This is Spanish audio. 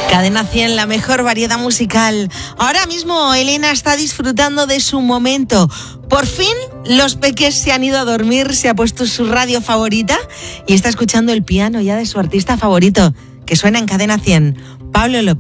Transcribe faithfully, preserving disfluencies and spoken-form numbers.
Cadena cien, la mejor variedad musical. Ahora mismo Elena está disfrutando de su momento. Por fin los peques se han ido a dormir, se ha puesto su radio favorita y está escuchando el piano ya de su artista favorito, que suena en Cadena cien, Pablo López.